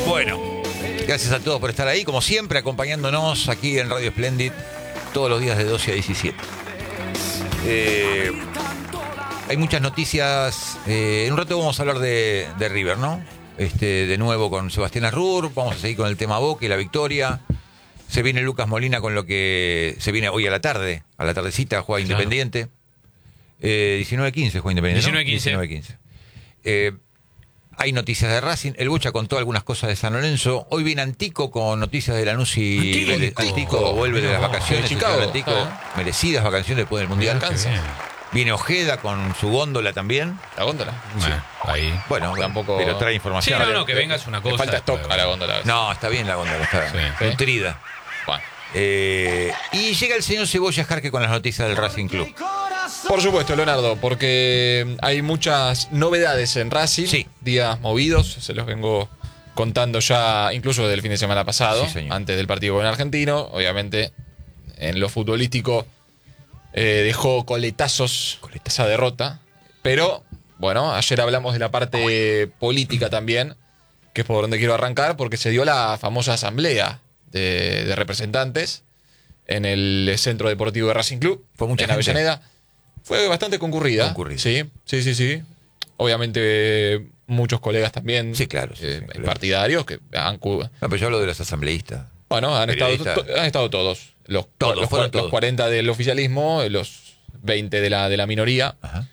Bueno, gracias a todos por estar ahí, como siempre, acompañándonos aquí en Radio Splendid todos los días de 12 a 17. Hay muchas noticias. En un rato vamos a hablar de River, ¿no? De nuevo con Sebastián Arrur. Vamos a seguir con el tema Boca y la victoria. Se viene Lucas Molina con lo que se viene hoy a la tardecita, juega Independiente. 19-15 juega Independiente, ¿no? 19-15. Hay noticias de Racing. El Bocha contó algunas cosas de San Lorenzo. Hoy viene Antico con noticias de Lanús y Vélez. Antico vuelve de las vacaciones. Chicago. Antico, merecidas vacaciones después del Mundial. Viene Ojeda con su góndola también. ¿La góndola? Sí. Ahí. Bueno, Tampoco... pero trae información. Sí, no, que venga es una cosa. Le falta stock a la góndola. No, está bien la góndola, está nutrida. Bueno. Y llega el señor Cebolla Jarque con las noticias del Racing Club. Por supuesto, Leonardo, porque hay muchas novedades en Racing. Sí. Días movidos, se los vengo contando ya incluso desde el fin de semana pasado, Sí, señor. antes del partido con el Argentino. Obviamente, en lo futbolístico dejó coletazos esa derrota. Pero, bueno, ayer hablamos de la parte política también, que es por donde quiero arrancar, porque se dio la famosa asamblea de representantes en el Centro Deportivo de Racing Club, Fue mucha en gente. Avellaneda. Fue bastante concurrida. Sí. Obviamente muchos colegas también. Sí, claro. Sí, claro. Partidarios que han... No, pero yo hablo de los asambleístas. Bueno, han estado todos. Los 40 del oficialismo, los 20 de la minoría. Ajá.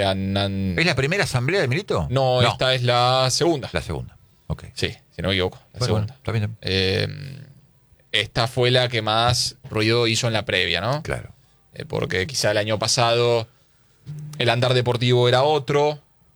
¿Es ¿Es la primera asamblea de Milito? No, esta es la segunda. La segunda. Ok. Sí, si no me equivoco. La Bueno, segunda. está bien. Esta fue la que más ruido hizo en la previa, ¿no? Claro. Porque quizá el año pasado el andar deportivo era otro.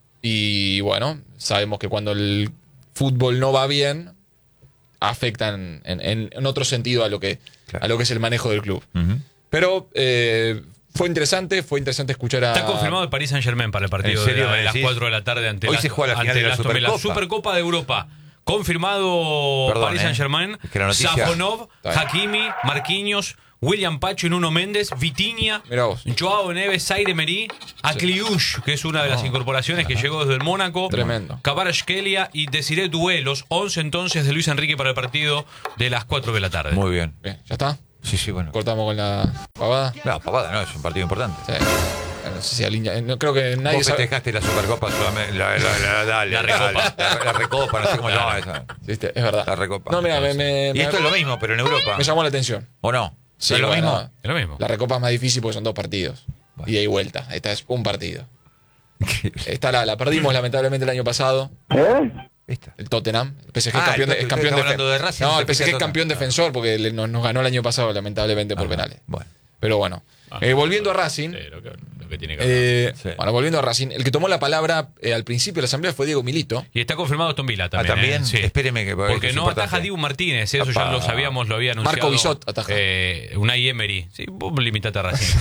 Y bueno, sabemos que cuando el fútbol no va bien, afecta en otro sentido a lo que es el manejo del club. Uh-huh. Pero fue interesante escuchar a... Está confirmado el Paris Saint-Germain para el partido ¿En serio de me las decís? 4 de la tarde ante Hoy se juega la final de la Aston Villa. Supercopa. Supercopa de Europa. Confirmado. Perdón, Paris Saint-Germain. Es que la noticia... Safonov, Hakimi, Marquinhos, William Pacho y Nuno Méndez, Vitinha, Mirá vos. Joao Neves, Zaire Emery, Akliouche, que es una de las incorporaciones que llegó desde el Mónaco. Tremendo. Kvaratskhelia y Desiree Doué, los 11 entonces de Luis Enrique para el partido de las 4 de la tarde. Muy bien. Bien, ¿ya está? Sí, bueno. Cortamos con la pavada. No, pavada, no, es un partido importante. Sí. No sé si alinea. No creo que nadie Vos sabe. festejaste la Supercopa solamente. La Recopa. La Recopa, no sé cómo se llama esa. ¿Viste? Es verdad. La Recopa. No, mira, Y esto es lo mismo, pero en Europa. me llamó la atención. ¿O no? Sí, ¿No es lo bueno, mismo? Es lo mismo. La Recopa es más difícil porque son 2 partidos. Bueno. Ida y vuelta. Esta es un partido. Esta la perdimos lamentablemente el año pasado. ¿Viste? El Tottenham. El PSG Ah, es el campeón hablando de Racing, No, el se PSG es fija campeón Tottenham. defensor porque nos ganó el año pasado lamentablemente por penales. Bueno. Pero bueno. Volviendo a Racing. Sí, lo que tiene que hablar. Sí. Bueno, volviendo a Racing. El que tomó la palabra al principio de la asamblea fue Diego Milito. Y está confirmado Aston Villa también. También. Sí. Espéreme que Porque es no importante. ataja Dibu Martínez, eso ya lo sabíamos, lo había anunciado. Marco Bizot ataja. Unai Emery. Sí, vos limitate a Racing.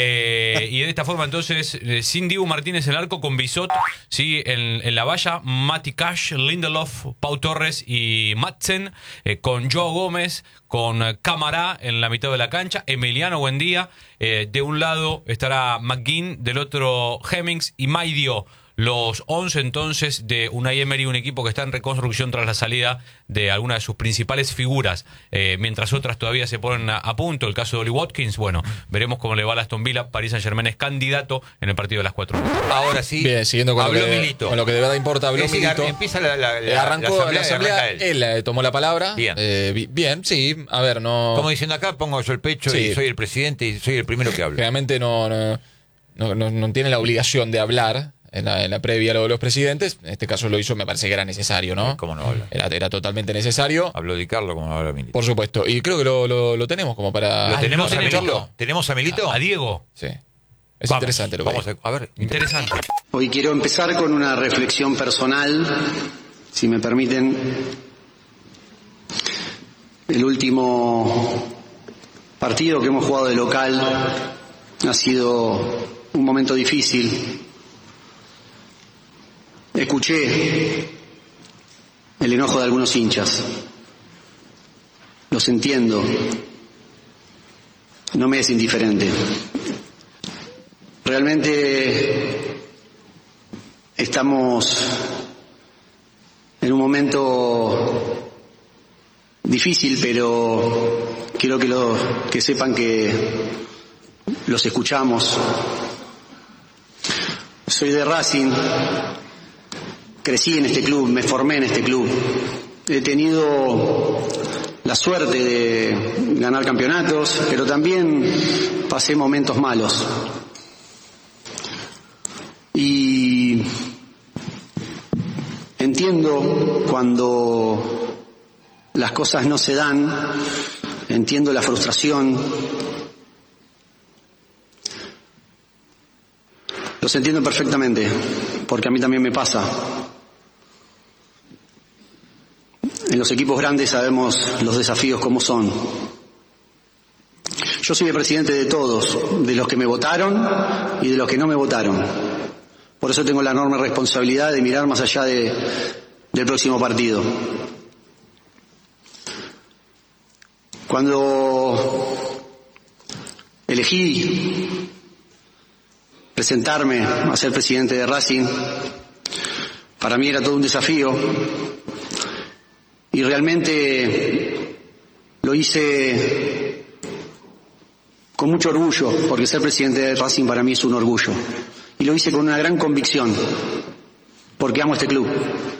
Y de esta forma, entonces, sin Dibu Martínez en el arco, con Bizot, sí, en la valla, Mati Cash, Lindelof, Pau Torres y Madsen, con Joao Gómez, con Camará en la mitad de la cancha, Emiliano Buendía. De un lado estará McGinn, del otro Hemmings y Maidio. Los 11 entonces de Unai Emery, un equipo que está en reconstrucción tras la salida de algunas de sus principales figuras, mientras otras todavía se ponen a punto. El caso de Oli Watkins, bueno, veremos cómo le va a Aston Villa. Paris Saint-Germain es candidato en el partido de las 4. Ahora sí. Bien, siguiendo con habló Milito. con lo que de verdad importa, habló Es decir, Milito. empieza la Arrancó la asamblea, arranca él. él tomó la palabra. Bien. Bien, sí. A ver, no. Como diciendo acá, pongo yo el pecho Sí. y soy el presidente y soy el primero que hablo. Realmente no tiene la obligación de hablar en la previa a lo de los presidentes. En este caso lo hizo, me parece que era necesario, ¿no? ¿Cómo no habla? Era totalmente necesario. Habló Di Carlo como habla Milito. Por supuesto. Y creo que lo tenemos como para. ¿Lo tenemos a escucharlo. Milito? ¿Tenemos a Milito? A Diego. Sí. Es Vamos, interesante lo que Vamos hay. a ver. Interesante. Hoy quiero empezar con una reflexión personal, si me permiten. El último partido que hemos jugado de local ha sido un momento difícil. Escuché el enojo de algunos hinchas. Los entiendo. No me es indiferente. Realmente estamos en un momento difícil, pero quiero que sepan que los escuchamos. Soy de Racing, crecí en este club, me formé en este club. He tenido la suerte de ganar campeonatos, pero también pasé momentos malos. Y entiendo cuando las cosas no se dan, entiendo la frustración. Los entiendo perfectamente, porque a mí también me pasa. En los equipos grandes sabemos los desafíos como son. Yo soy el presidente de todos, de los que me votaron y de los que no me votaron. Por eso tengo la enorme responsabilidad de mirar más allá del próximo partido. Cuando elegí presentarme a ser presidente de Racing, para mí era todo un desafío y realmente lo hice con mucho orgullo, porque ser presidente de Racing para mí es un orgullo, y lo hice con una gran convicción, porque amo este club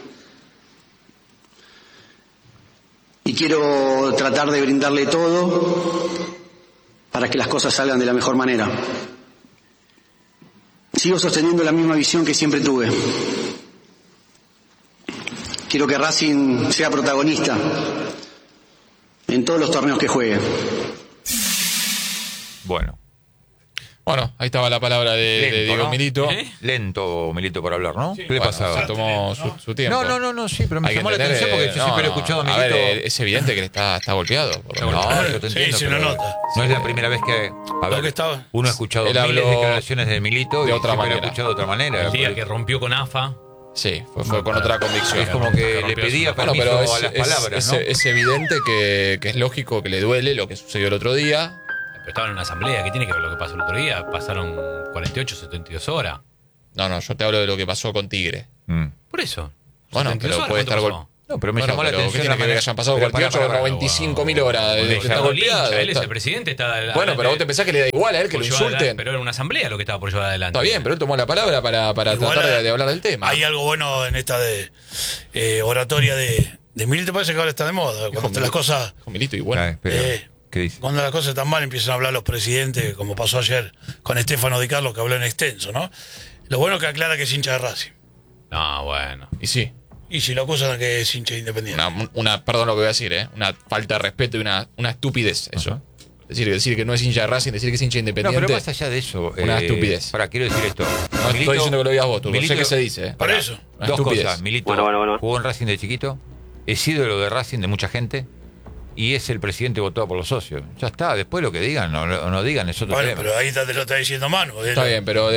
y quiero tratar de brindarle todo para que las cosas salgan de la mejor manera. Sigo sosteniendo la misma visión que siempre tuve. Quiero que Racing sea protagonista en todos los torneos que juegue. Bueno. Bueno, ahí estaba la palabra de Lento, Diego ¿no? Milito. Lento, Milito, por hablar, ¿no? ¿Qué le Bueno, pasaba? se tomó su tiempo. No, sí, pero me Hay que llamó la entender, atención porque yo siempre he escuchado a Milito. ver, es evidente que está golpeado. No, yo te Sí, entiendo. se pero lo nota. No es la primera vez que. A ver, que estaba- uno ha escuchado Él miles de habló declaraciones de Milito de y otra siempre lo manera. he escuchado de otra manera. El día que rompió con AFA. Sí, fue con otra convicción. Es como que le rompió pedía su- Bueno, permiso pero a las palabras, ¿no? es evidente que es lógico que le duele lo que sucedió el otro día. Pero estaba en una asamblea. ¿Qué tiene que ver lo que pasó el otro día? Pasaron 48, 72 horas. No, yo te hablo de lo que pasó con Tigre. Mm. Por eso. Bueno, 72 pero horas, puede ¿cuánto estar pasó? No, pero me Bueno, llamó la pero ¿qué atención tiene la que ver manera. que hayan pasado Pero 48 o pará. 95.000 horas? Porque Está está golpeado. Él es está- el presidente. Está Bueno, pero vos te pensás que le da igual a él que lo por llevar adelante- insulten. Pero era una asamblea lo que estaba por llevar adelante. Está bien, pero él tomó la palabra para Igual tratar de hablar del tema. Hay algo bueno en esta de oratoria de Milito, parece que ahora está de moda. Cuando las cosas, Con Milito y bueno. Ah, espera, Eh, ¿qué dice? cuando las cosas están mal empiezan a hablar los presidentes, como pasó ayer con Estefano Di Carlo, que habló en extenso, ¿no? Lo bueno es que aclara que es hincha de Racing. No, bueno. Y sí, Y si lo acusan de que es hincha de Independiente. perdón lo que voy a decir, una falta de respeto y una estupidez eso. Ajá. decir que no es hincha de Racing, decir que es hincha No, independiente. pero más allá de eso. Una estupidez. Para, quiero decir esto. No estoy diciendo que lo digas vos, tú. Milito- Sé que se dice. Por eso. Una Dos estupidez. cosas. Milito Bueno. jugó en Racing de chiquito, es ídolo de Racing de mucha gente y es el presidente votado por los socios. Ya está, después lo que digan o no digan es otro Bueno, tema. pero ahí te lo está diciendo Manu. Está bien, pero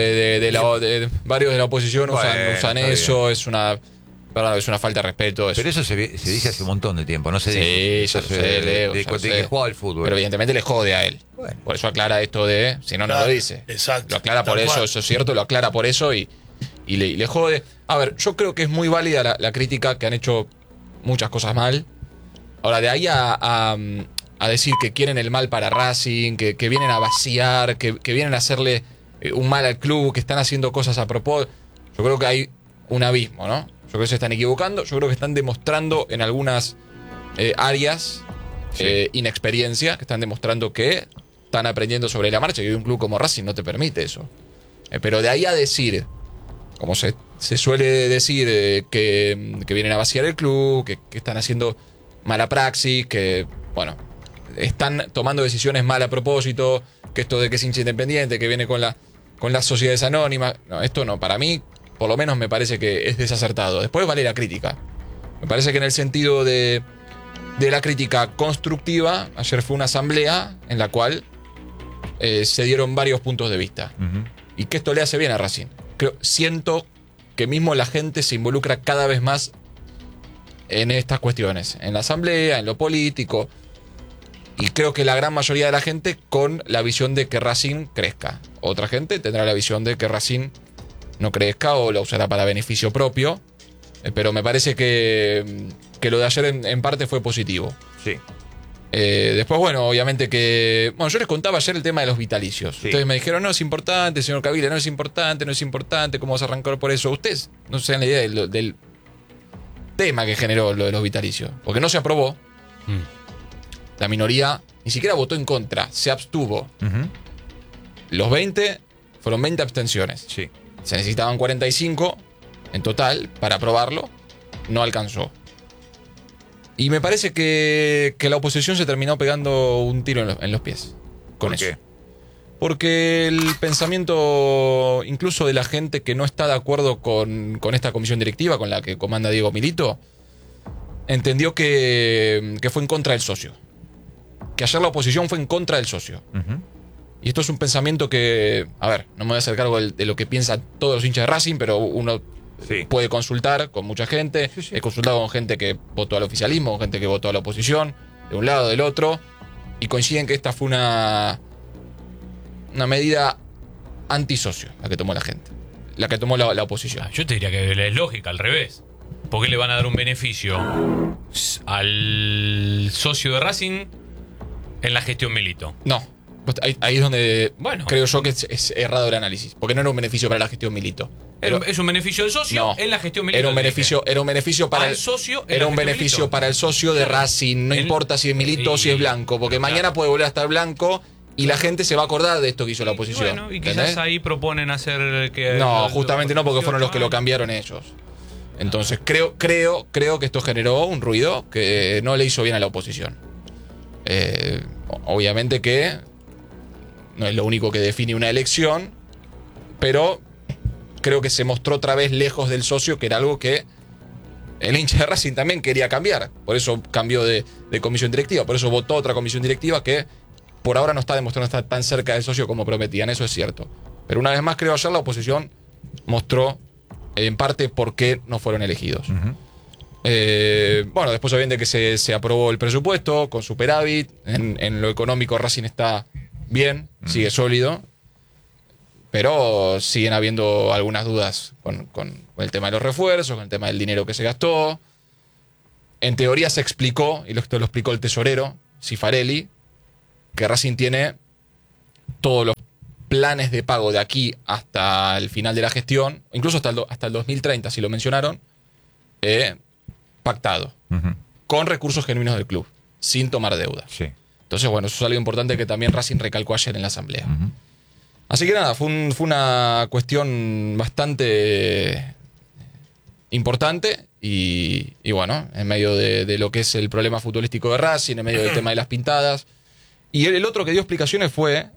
de varios de la oposición usan Bueno, está eso, es una falta de respeto. Pero eso se dice hace un montón de tiempo, no se Sí, dice. ya Eso lo se- sé, Leo, de ya lo que sé. jugaba al fútbol. Pero evidentemente le jode a él. Bueno. Por eso aclara esto de. Si no, no Claro, lo dice. exacto, Lo aclara por tal eso, cual. eso es cierto, lo aclara por eso y le jode. A ver, yo creo que es muy válida la crítica, que han hecho muchas cosas mal. Ahora, de ahí a decir que quieren el mal para Racing, que vienen a vaciar, que vienen a hacerle un mal al club, que están haciendo cosas a propósito. Yo creo que hay un abismo, ¿no? Yo creo que se están equivocando. Yo creo que están demostrando en algunas áreas inexperiencia, que están demostrando que están aprendiendo sobre la marcha, y un club como Racing no te permite eso. Pero de ahí a decir, como se suele decir, que vienen a vaciar el club, que están haciendo mala praxis, que, bueno, están tomando decisiones mal a propósito, que esto de que es hincha independiente, que viene con las sociedades anónimas. No, esto no, para mí, por lo menos me parece que es desacertado. Después vale la crítica. Me parece que en el sentido de la crítica constructiva, ayer fue una asamblea en la cual se dieron varios puntos de vista. Ujú. Y que esto le hace bien a Racing. Siento que mismo la gente se involucra cada vez más en estas cuestiones. En la asamblea, en lo político. Y creo que la gran mayoría de la gente con la visión de que Racing crezca. Otra gente tendrá la visión de que Racing no crezca o la usará para beneficio propio. Pero me parece que que lo de ayer en parte fue positivo. Sí. Después, bueno, obviamente que... Bueno, yo les contaba ayer el tema de los vitalicios. Sí. Ustedes me dijeron, no es importante, señor Cavila, no es importante, ¿cómo vas a arrancar por eso? Ustedes no se dan la idea del tema que generó lo de los vitalicios. Porque no se aprobó. La minoría ni siquiera votó en contra, se abstuvo. Ujú. Los 20 fueron 20 abstenciones. Sí. Se necesitaban 45 en total para aprobarlo. No alcanzó. Y me parece que la oposición se terminó pegando un tiro en los pies con ¿Por eso. qué? Porque el pensamiento incluso de la gente que no está de acuerdo con esta comisión directiva, con la que comanda Diego Milito, entendió que fue en contra del socio. Que ayer la oposición fue en contra del socio. Ujú. Y esto es un pensamiento que, a ver, no me voy a hacer cargo de lo que piensan todos los hinchas de Racing, pero uno Sí. puede consultar con mucha gente. Sí, sí. He consultado con gente que votó al oficialismo, con gente que votó a la oposición, de un lado, del otro, y coinciden que esta fue una medida antisocio, la que tomó la gente, la que tomó la oposición. Yo te diría que es lógica, al revés. ¿Por qué le van a dar un beneficio al socio de Racing en la gestión Milito? No, ahí es donde Bueno. creo yo que es errado el análisis, porque no era un beneficio para la gestión Milito. Es un beneficio del socio No, en la gestión Milito. era un beneficio para Al socio en era la un gestión beneficio Milito. para el socio de Racing, no El- importa si es Milito o si es Blanco, porque Claro. mañana puede volver a estar Blanco y la gente se va a acordar de esto que hizo la oposición. Bueno, y quizás ¿entendés? ahí proponen hacer que... No, justamente no, porque fueron los que lo cambiaron ellos. Entonces creo que esto generó un ruido que no le hizo bien a la oposición. Obviamente que no es lo único que define una elección, pero creo que se mostró otra vez lejos del socio, que era algo que el hincha de Racing también quería cambiar. Por eso cambió de comisión directiva, por eso votó otra comisión directiva que por ahora no está demostrando estar tan cerca del socio como prometían, eso es cierto. Pero una vez más creo ayer la oposición mostró en parte por qué no fueron elegidos. Ujú. Bueno, después obviamente que se aprobó el presupuesto con superávit, en lo económico Racing está bien, sigue sólido, pero siguen habiendo algunas dudas con el tema de los refuerzos, con el tema del dinero que se gastó. En teoría se explicó, y esto lo explicó el tesorero, Cifarelli, que Racing tiene todos los planes de pago de aquí hasta el final de la gestión, incluso hasta el 2030, si lo mencionaron, pactado, Ujú. con recursos genuinos del club, sin tomar deuda. Sí. Entonces, bueno, eso es algo importante que también Racing recalcó ayer en la asamblea. Ujú. Así que nada, fue una cuestión bastante importante y bueno, en medio de lo que es el problema futbolístico de Racing, en medio del tema de las pintadas. Y el otro que dio explicaciones fue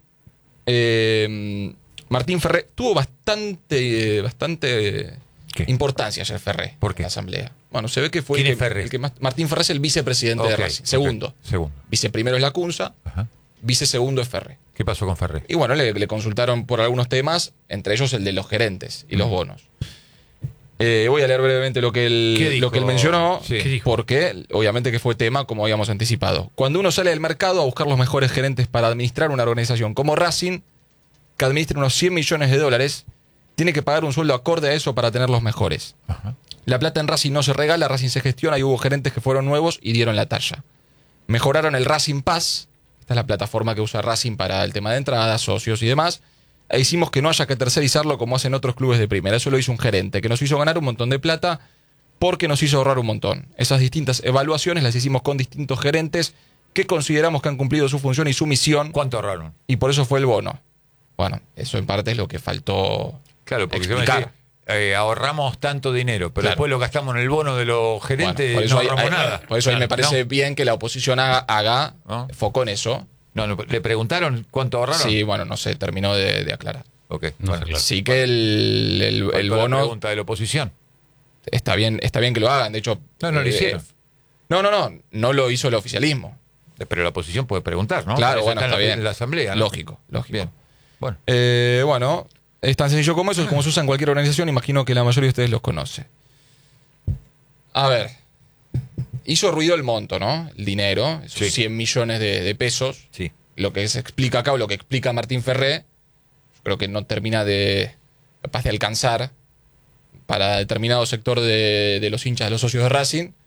Martín Ferré. Tuvo bastante ¿Qué? importancia ayer Ferré ¿Por qué? en la asamblea. Bueno, se ve que fue ¿Quién el es Ferré? el que más... Martín Ferré es el vicepresidente de Ok, Racing, ok. segundo. Segundo. Viceprimero es Lacunza, Ajá. vicesegundo es Ferré. ¿Qué pasó con Ferré? Y bueno, le consultaron por algunos temas, entre ellos el de los gerentes y los bonos. Voy a leer brevemente lo que ¿Qué él, dijo? lo que él mencionó, Sí. ¿Qué dijo? porque obviamente que fue tema, como habíamos anticipado. Cuando uno sale del mercado a buscar los mejores gerentes para administrar una organización como Racing, que administra unos 100 millones de dólares, tiene que pagar un sueldo acorde a eso para tener los mejores. Ajá. La plata en Racing no se regala, Racing se gestiona y hubo gerentes que fueron nuevos y dieron la talla. Mejoraron el Racing Pass, esta es la plataforma que usa Racing para el tema de entradas, socios y demás. E hicimos que no haya que tercerizarlo como hacen otros clubes de primera. Eso lo hizo un gerente que nos hizo ganar un montón de plata porque nos hizo ahorrar un montón. Esas distintas evaluaciones las hicimos con distintos gerentes que consideramos que han cumplido su función y su misión ¿Cuánto ahorraron? y por eso fue el bono. Bueno, eso en parte es lo que faltó Claro, porque se va a explicar. decir, ahorramos tanto dinero, pero Claro. después lo gastamos en el bono de los Bueno, gerentes, por eso no ahí- ahorramos ahí- nada. por eso ahí me Claro, parece ¿no? bien que la oposición haga ¿No? foco en eso. No, ¿le preguntaron cuánto ahorraron? Sí, bueno, no sé, terminó de aclarar. Ok, No bueno. sé, claro. Sí que el Faltó la bono pregunta de la oposición. está bien que lo hagan. De hecho, No lo hicieron. No lo hizo el oficialismo. Pero la oposición puede preguntar, ¿no? Claro, Para eso bueno, está en bien. la asamblea, ¿no? Lógico. Bien. Bueno, Bueno, es tan sencillo como eso, es como se usa en cualquier organización, imagino que la mayoría de ustedes los conoce. A ver, hizo ruido el monto, ¿no? El dinero, esos Sí. 100 millones de pesos. sí. Lo que se explica acá o lo que explica Martín Ferré, yo creo que no termina capaz de alcanzar para determinado sector de los hinchas, de los socios de Racing,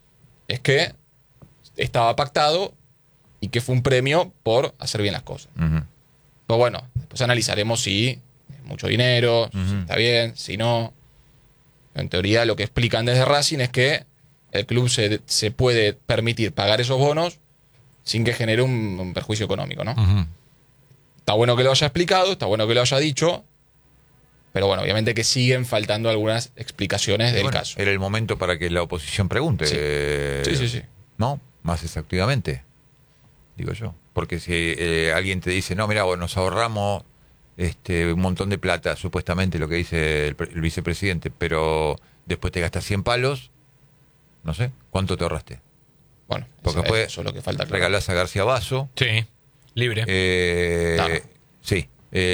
es que estaba pactado y que fue un premio por hacer bien las cosas. Pero bueno, después analizaremos si es mucho dinero, si está bien, si no. En teoría, lo que explican desde Racing es que el club se puede permitir pagar esos bonos sin que genere un perjuicio económico, ¿no? Está bueno que lo haya explicado, está bueno que lo haya dicho, pero bueno, obviamente que siguen faltando algunas explicaciones del caso. Era el momento para que la oposición pregunte. Sí. ¿No? Más exactamente, digo yo. Porque si alguien te dice, no, mira, nos ahorramos un montón de plata, supuestamente lo que dice el vicepresidente, pero después te gastas 100 palos, no sé, ¿cuánto te ahorraste? Bueno, porque después eso es lo que falta. Regalás a García Basso. Sí, libre. Claro. Sí.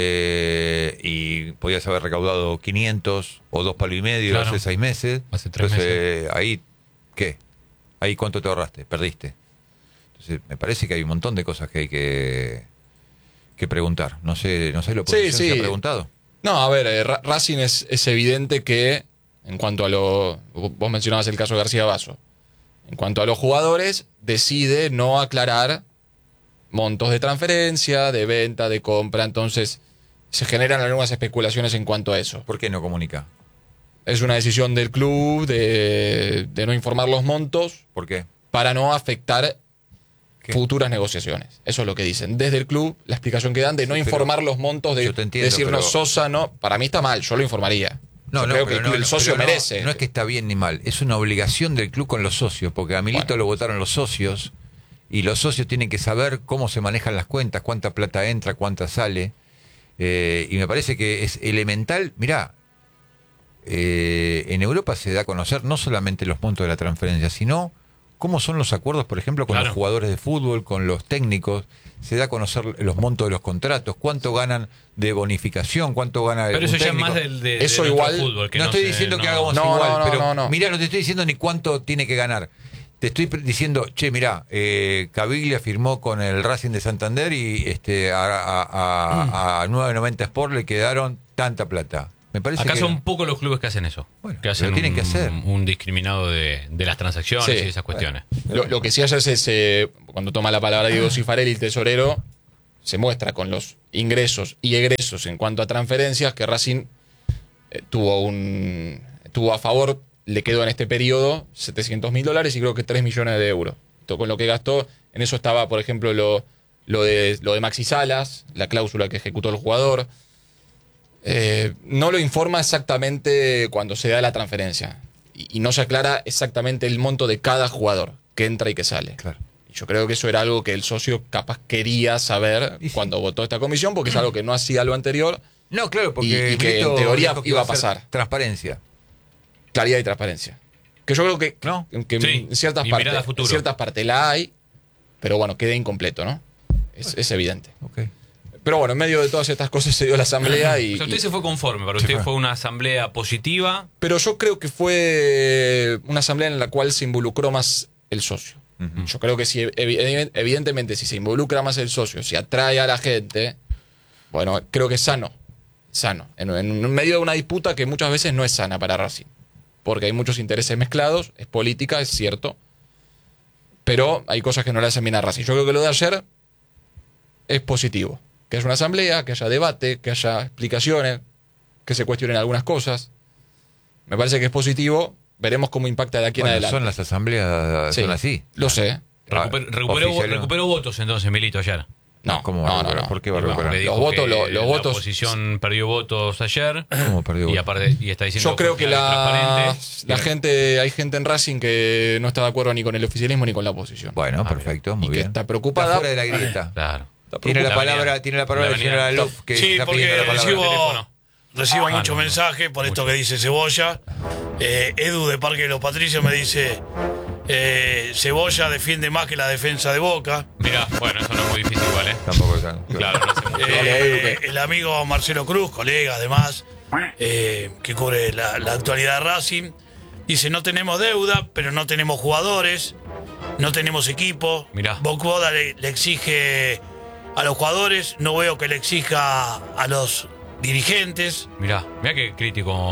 Y podías haber recaudado 500 o 2 palos y medio Claro. hace 6 meses. Hace 3 Entonces, ahí, ¿qué? Ahí, ¿cuánto te ahorraste? Perdiste. Entonces, me parece que hay un montón de cosas que hay que preguntar. No sé la oposición se ha preguntado. No, a ver, Racing es evidente que, en cuanto a vos mencionabas el caso de García Basso, en cuanto a los jugadores, decide no aclarar montos de transferencia, de venta, de compra, entonces se generan algunas especulaciones en cuanto a eso. ¿Por qué no comunica? Es una decisión del club de no informar los montos ¿Por qué? para no afectar ¿Qué? futuras negociaciones. Eso es lo que dicen. Desde el club, la explicación que dan de no Sí, informar los montos, de yo te entiendo, decirnos pero- Sosa no, para mí está mal, yo lo informaría. Yo creo que el socio pero merece. No es que está bien ni mal, es una obligación del club con los socios, porque a Milito lo votaron los socios y los socios tienen que saber cómo se manejan las cuentas, cuánta plata entra, cuánta sale. Y me parece que es elemental. Mirá, en Europa se da a conocer no solamente los montos de la transferencia, sino cómo son los acuerdos, por ejemplo, con los jugadores de fútbol, con los técnicos. Se da a conocer los montos de los contratos, cuánto ganan de bonificación, cuánto gana Pero un eso ya es técnico. más de Eso nuestro igual- fútbol. Que No estoy sé, diciendo que no. hagamos No, igual, no, pero no. mirá, no te estoy diciendo ni cuánto tiene que ganar. Te estoy diciendo, che, mirá, Caviglia firmó con el Racing de Santander y a 990 Sport le quedaron tanta plata. Me parece Acá que son pocos los clubes que hacen eso. Bueno, que hacen lo tienen que hacer. un discriminado de las transacciones Sí. y esas cuestiones. Lo que sí ayer cuando toma la palabra Diego Cifarelli, el tesorero, se muestra con los ingresos y egresos en cuanto a transferencias que Racing tuvo a favor, le quedó en este periodo $700.000 y creo que 3 millones de euros. Todo con lo que gastó, en eso estaba, por ejemplo, lo de Maxi Salas, la cláusula que ejecutó el jugador. No lo informa exactamente cuando se da la transferencia y no se aclara exactamente el monto de cada jugador que entra y que sale. Claro. Y yo creo que eso era algo que el socio capaz quería saber Y sí. cuando votó esta comisión, porque es algo que no hacía lo anterior. No, claro, porque Y que Milito en teoría dijo que iba a ser pasar. Transparencia. Claridad y transparencia. Que yo creo que, ¿No? que Sí, en ciertas y partes, mirada a futuro. en ciertas partes la hay, pero bueno, queda incompleto, ¿no? Es evidente. Ok. Pero bueno, en medio de todas estas cosas se dio la asamblea O sea, usted se fue conforme, para usted fue una asamblea positiva. Pero yo creo que fue una asamblea en la cual se involucró más el socio. Yo creo que si, evidentemente, si se involucra más el socio, si atrae a la gente, bueno, creo que es sano. Sano. En medio de una disputa que muchas veces no es sana para Racing. Porque hay muchos intereses mezclados, es política, es cierto. Pero hay cosas que no le hacen bien a Racing. Yo creo que lo de ayer es positivo. Que haya una asamblea, que haya debate, que haya explicaciones, que se cuestionen algunas cosas. Me parece que es positivo. Veremos cómo impacta de aquí en Bueno, adelante. son las asambleas, Sí, son así. Lo sé. Recuperó votos entonces, Milito, ayer. No, ¿Cómo no, va a no, recuperar? no. ¿Por qué va a Porque recuperar? dijo Los votos, que los la votos. oposición perdió votos ayer. ¿Cómo perdió Y votos? aparte, y está diciendo Yo creo que transparente. hay gente en Racing que no está de acuerdo ni con el oficialismo ni con la oposición. Bueno, perfecto, muy Y que bien. está preocupada. Está fuera de la grieta. Claro. Tiene la preocupada. palabra, la señora Love que Sí, está porque pidiendo la palabra. recibo Ah, muchos no. mensajes por esto Mucho. que dice Cebolla. Edu de Parque de los Patricios me dice, Cebolla defiende más que la defensa de Boca. Mirá, bueno, eso no es muy difícil, ¿vale? Tampoco está. Claro, no hace mucho. El amigo Marcelo Cruz, colega además, que cubre la actualidad de Racing, dice, no tenemos deuda, pero no tenemos jugadores, no tenemos equipo. Mirá. Boca le exige a los jugadores, no veo que le exija a los dirigentes. Mirá qué crítico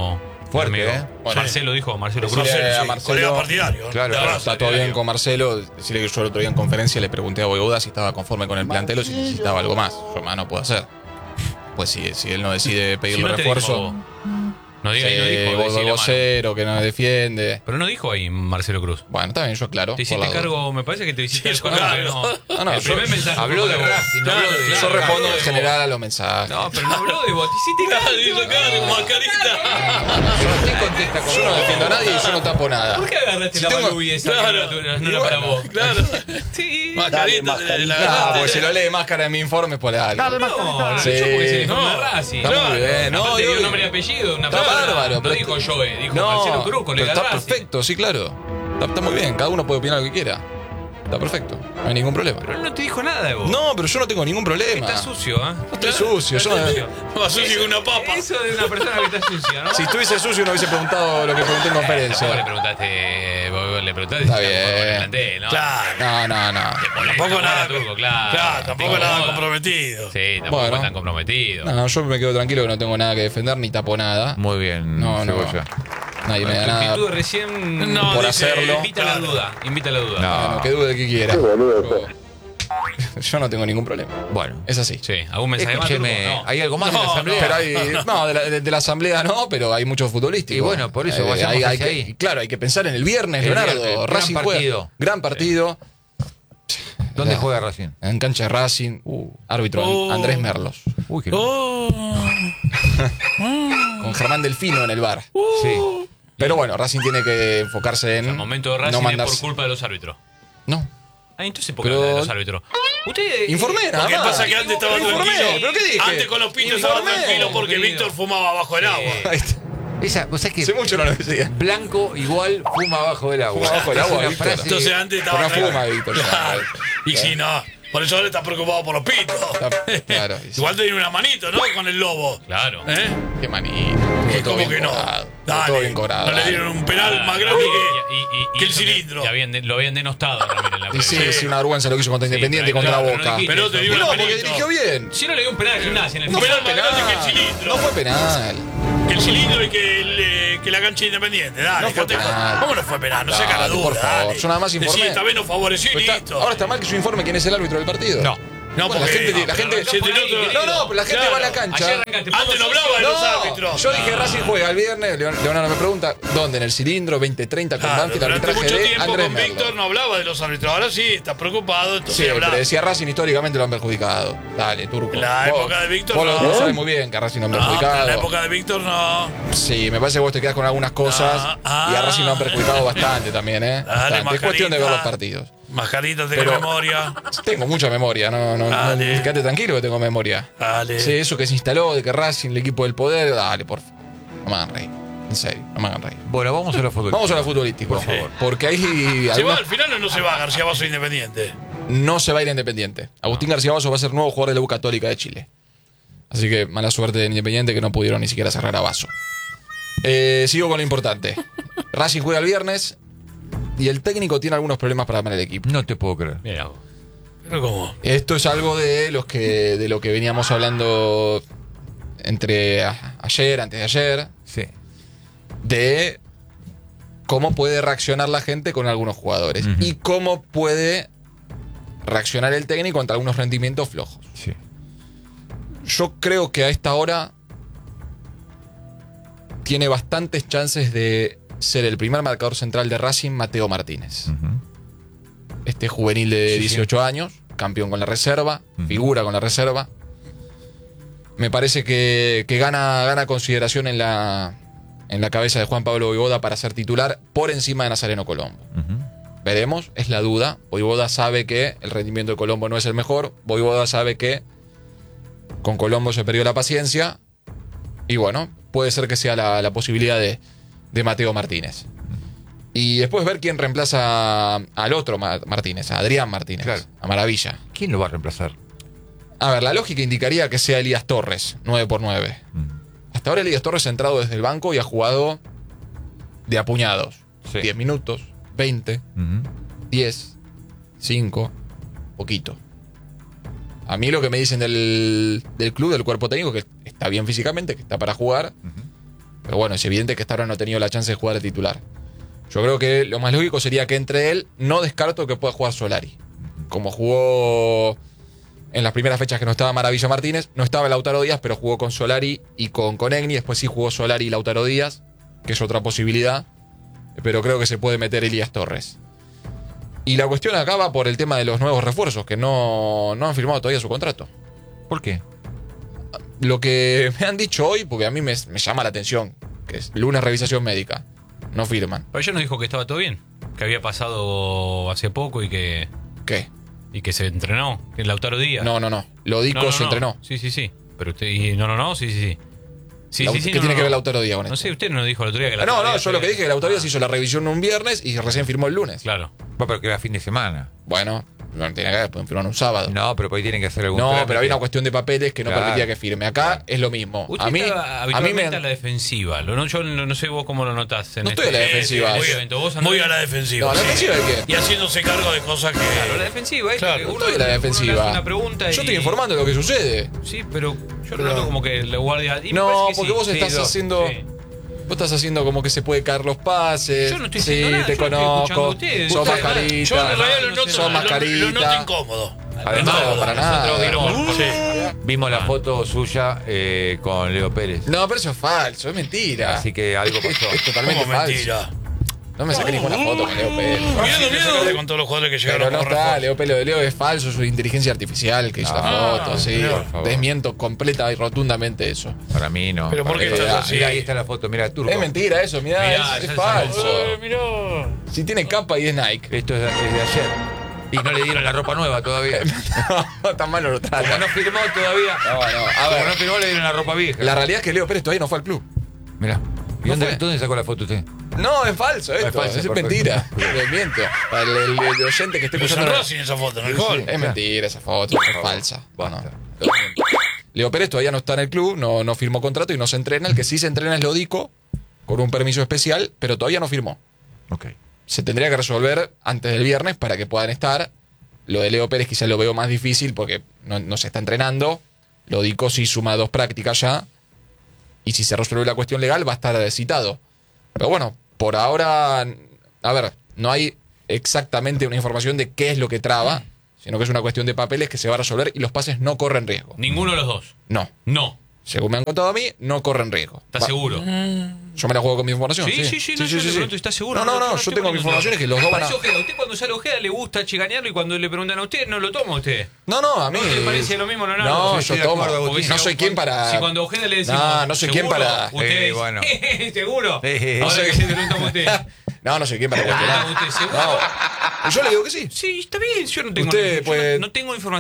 Fuerte, amigo. ¿eh? Bueno, Marcelo dijo, Marcelo Cruz. Marcelo, Sí, a Marcelo. colega partidario. Claro, De claro, Racing. Está todo bien con Marcelo. Decirle que yo el otro día en conferencia le pregunté a Boivoda si estaba conforme con el plantel o si necesitaba algo más. Yo más no puedo hacer. Pues si él no decide Si pedirle no te refuerzo, dijo, no diga, no dijo. vos decí la mano. vocero que no defiende. Pero no dijo ahí Marcelo Cruz. Bueno, está bien, yo aclaro. Te por hiciste la duda. cargo, me parece que te hiciste Sí, cargo. claro. No, el yo- primer mensaje habló fue de vos. Racing, no Claro, habló de- claro, Yo respondo habló en de general a los mensajes. vos. No, pero no habló de vos. Te hiciste cargo. Dice cara con mascarita. Sebastián contesta con Yo no defiendo a nadie y yo no tapo nada. ¿Por qué agarraste Si la tengo- Malubí esa? Claro. Que no era para vos. Claro. Sí. Mascarita. Dale, de la No, agarraste. porque si lo lee Máscara en mi informe es por algo. No, Sí. yo porque se le informó No. a Racing. Está muy bien. No, Aparte yo- dio nombre y apellido. Una Está persona. bárbaro. No pero dijo está- Joe, dijo Marcelo Cruz, pero colega está de Racing. perfecto, sí, claro. Está muy bien, cada uno puede opinar lo que quiera. Está perfecto, no hay ningún problema. Pero él no te dijo nada de vos. No, pero yo no tengo ningún problema. Está sucio, ¿eh? No estoy sucio, yo Está no- sucio. Más sucio que una papa. Eso de una persona que está sucia, ¿no? Si estuviese sucio no hubiese preguntado lo que pregunté en Tampoco le conferencia. preguntaste, vos le preguntaste Está si está conforme con el bien. plantel, ¿no? Claro. No. Tampoco nada. Turco, claro. Claro, tampoco Te nada incomoda. comprometido. Sí, tampoco Bueno. están comprometidos. No, yo me quedo tranquilo que no tengo nada que defender ni tapo nada. Muy bien, No, no. Cebolla. Nadie me da Tu nada. actitud recién No, por dice, hacerlo. invita a la duda. Invita a la duda. No. Bueno, que dude que quiera. Yo no tengo ningún problema. Bueno, Es así. Sí, ¿algún mensaje más? escúcheme, Turco? No. ¿hay algo más de la No, asamblea? Pero hay, no, de la asamblea no, pero hay muchos futbolísticos. Y bueno, por eso vayamos hay hacia que, ahí. claro, hay que pensar en el viernes, El Leonardo. viernes, Racing gran juega. partido. Gran partido. ¿Dónde Ya. juega Racing? En cancha de Racing. Árbitro Oh. Andrés Merlos. Uy, qué Oh. Con Germán Delfino en el bar. Sí. Pero bueno, Racing tiene que enfocarse en El momento de Racing no es mandarse. por culpa de los árbitros. No. Ah, entonces ¿por qué Pero- habla de los árbitros? Usted Informé, nada Lo que más. pasa es que antes estaba Informé, tranquilo. ¿pero qué dije? Antes con los pitos estaba Informé. tranquilo porque Querido. Víctor fumaba bajo el agua. Ahí está. Esa, vos sabés que Hace mucho no lo decía. blanco igual fuma abajo del agua. Fuma bajo del Es agua, una Víctor. frase- Entonces antes estaba Pero no tranquilo. fuma, Víctor. Claro. Y si no, por eso ahora está preocupado por los pitos. Claro. Igual tenía una manito, ¿no? Con el lobo. Claro. ¿Eh? Qué manito. ¿Cómo Todo bien que no? cobrado. Dale. Todo bien cobrado. No le dale. dieron un penal más grande que el eso cilindro. que lo habían denostado también en la Y sí, prensa. sí, una vergüenza lo que hizo contra Independiente y pero contra claro, no Boca. dijiste Pero eso. te dio Y una no, porque manito. dirigió bien. Si no le dio un penal al gimnasia en el Un penal fútbol, más grande que el cilindro. No fue penal. Que el cilindro y que la cancha Independiente. Dale, No fue dejate penal. ¿Cómo no fue penal? No Dale, saca la duda. por favor. dale. Yo nada más informé. Decí, esta vez nos favoreció y Pero está- listo. ahora está mal que yo informe quién es el árbitro del partido. No. No, Bueno, porque la gente- si por el ahí, otro- querido. No, pero la gente Claro. va a la cancha. Ayer arrancaste. Antes no hablaba de los No, árbitros. yo dije Racing juega el viernes, Leonardo me pregunta, ¿dónde? En el cilindro, 20-30 con Claro, Banfield, durante arbitraje mucho de tiempo Andrés con Merlo. Víctor no hablaba de los árbitros. Ahora sí, está preocupado. Entonces Sí, habla. pero decía Racing históricamente lo han perjudicado. Dale, Turco. En la Vos- época de Víctor, vos no. lo sabes muy bien que a Racing lo han No, pero perjudicado. en la época de Víctor no. Sí, me parece que vos te quedás con algunas cosas y a Racing lo han perjudicado bastante también, ¿eh? Bastante. Es cuestión de ver los partidos. Mascarita, tengo Pero- memoria. Tengo mucha memoria, no, Dale. quédate tranquilo que tengo memoria. Dale. Sí, eso que se instaló de que Racing, el equipo del poder, dale, por favor. No me hagan reír. En serio, no me hagan reír. Bueno, vamos a los fútbol. Vamos a lo futbolístico, por favor. Porque hay ¿Se va algunos- al final o no se va García Vaso Independiente? no se va a ir a Independiente. Agustín García Vaso va a ser nuevo jugador de la U Católica de Chile. Así que mala suerte de Independiente que no pudieron ni siquiera cerrar a Vaso. Sigo con lo importante. Racing juega el viernes y el técnico tiene algunos problemas para armar el equipo. No te puedo creer. Mira vos. Pero ¿cómo? Esto es algo de lo que veníamos hablando entre ayer, antes de ayer, Sí. de cómo puede reaccionar la gente con algunos jugadores Ujú. y cómo puede reaccionar el técnico ante algunos rendimientos flojos. Sí. Yo creo que a esta hora tiene bastantes chances de ser el primer marcador central de Racing, Mateo Martínez. Ujú. Este juvenil de Sí, 18 años, campeón con la reserva, Ujú. figura con la reserva. Me parece que gana consideración en la cabeza de Juan Pablo Voivoda para ser titular por encima de Nazareno Colombo. Ujú. Veremos, es la duda. Voivoda sabe que el rendimiento de Colombo no es el mejor. Voivoda sabe que con Colombo se perdió la paciencia. Y bueno, puede ser que sea la posibilidad de Mateo Martínez. Y después ver quién reemplaza al otro Martínez, a Adrián Martínez, Claro. a Maravilla. ¿Quién lo va a reemplazar? A ver, la lógica indicaría que sea Elías Torres, 9x9. Ujú. Hasta ahora Elías Torres ha entrado desde el banco y ha jugado de apuñados. Sí. 10 minutos, 20, Ujú. 10, 5, poquito. A mí lo que me dicen del club, del cuerpo técnico, que está bien físicamente, que está para jugar, Ujú. Pero bueno, es evidente que hasta ahora no ha tenido la chance de jugar de titular. Yo creo que lo más lógico sería que entre él. No descarto que pueda jugar Solari. Como jugó en las primeras fechas que no estaba Maravilla Martínez, no estaba Lautaro Díaz, pero jugó con Solari y con Conegni. Después sí jugó Solari y Lautaro Díaz, que es otra posibilidad. Pero creo que se puede meter Elías Torres. Y la cuestión acá va por el tema de los nuevos refuerzos, que no han firmado todavía su contrato. ¿Por qué? Lo que me han dicho hoy, porque a mí me llama la atención, que es lunes revisación médica. No firman. Pero ayer nos dijo que estaba todo bien. Que había pasado hace poco y que ¿Qué? se entrenó. Que Lautaro Díaz. No. Lodico se entrenó. Sí. Pero usted. No. Sí. ¿Qué tiene que ver Lautaro Díaz con esto? No sé, usted no dijo el otro día que Yo lo que dije es que Lautaro Díaz hizo la revisión un viernes y recién firmó el lunes. Claro. Bueno, pero que era fin de semana. Bueno, no tiene que ver, pueden firmar un sábado. No, pero por ahí tienen que hacer algún No, trámite. pero hay una cuestión de papeles que no Claro. permitía que firme. Acá es lo mismo. Usted A mí está a la defensiva. Yo no sé vos cómo lo notás. No estoy a la defensiva. en este evento. Vos andás- Muy a la defensiva. No, ¿a la sí. defensiva de qué? Y haciéndose cargo de cosas que. Claro, la defensiva. Claro, que No uno- estoy a la uno le defensiva. hace una pregunta Yo y- estoy informando de lo que sucede. Sí, pero yo lo noto como que el guardia. y me No, parece que porque sí. vos estás Sí, haciendo. sí. Vos estás haciendo como que se puede caer los pases. Yo no estoy sí, haciendo nada, te yo estoy escuchando conozco. a ustedes. Sos Ustedes- mascarita. Yo en realidad lo noto, Sos lo mascarita. noto incómodo. Además, No, para nada. Nosotros vimos- Sí. vimos la foto suya con Leo Pérez. No, pero eso es falso, es mentira. Así que algo pasó. Es totalmente Como falso. mentira. No me saqué ninguna foto con Leo Pérez. Miedo. Con todos los jugadores que Pero llegaron. no como está, refuerzo. Leo Pérez de Leo es falso, su inteligencia artificial que hizo la foto, sí. por favor. Desmiento completa y rotundamente eso. Para mí no. Pero ¿por qué Para- estás así? Mira, ahí está la foto, mira, Turco. Es mentira eso, mirá, Mirá, es ya falso. salió. Mirá. Si tiene capa y es Nike. Esto es de ayer. Y no le dieron la ropa nueva todavía. No, tan mal no lo Como trata. no firmó todavía. No, a Como ver. no firmó, le dieron la ropa vieja. La realidad es que Leo Pérez todavía no fue al club. Mirá. ¿Y No dónde, fue. dónde sacó la foto usted? No, es falso esto. Es falso, es perfecto. mentira. Desmiento. Para el oyente que esté Pero escuchando. cerró sin esa foto en el gol. Es mentira esa foto, es falsa. Basta. No. Leo Pérez todavía no está en el club, no firmó contrato y no se entrena. El que sí se entrena es Lodico, con un permiso especial, pero todavía no firmó. Ok. Se tendría que resolver antes del viernes para que puedan estar. Lo de Leo Pérez quizás lo veo más difícil porque no se está entrenando. Lodico sí suma 2 prácticas ya. Y si se resuelve la cuestión legal va a estar citado. Pero bueno, por ahora, a ver, no hay exactamente una información de qué es lo que traba, sino que es una cuestión de papeles que se va a resolver y los pases no corren riesgo. Ninguno de los dos. No. No. Según me han contado a mí, no corren riesgo. ¿Estás Va- seguro? Yo me la juego con mi información. Sí, no, yo le pregunto, ¿estás seguro? No, estoy yo tengo mi poniendo información es que los dos van a... Parece Ojeda. Usted cuando sale Ojeda le gusta chicanearlo y cuando le preguntan a usted no lo toma usted. No, a mí... ¿No le parece lo mismo, Leonardo? No, Sí, yo estoy de tomo. acuerdo, Porque si No soy quien para... Si cuando a Ojeda le decimos. No soy quien ¿seguro? para... Usted dice, bueno. ¿seguro? No Ahora sé. que se le preguntamos a usted. No soy quien para Preguntamos cuestionar. a usted, ¿seguro? No, yo le digo que sí. Sí, está bien. Yo no tengo, Usted, yo pues- no tengo información.